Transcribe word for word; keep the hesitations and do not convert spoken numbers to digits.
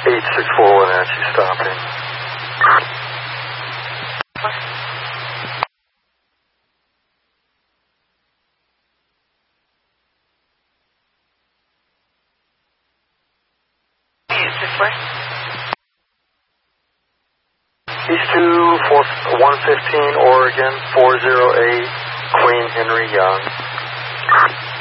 eight six four Wenatchee stopping. East two, one fifteen, Oregon, four zero eight, Queen Henry Young.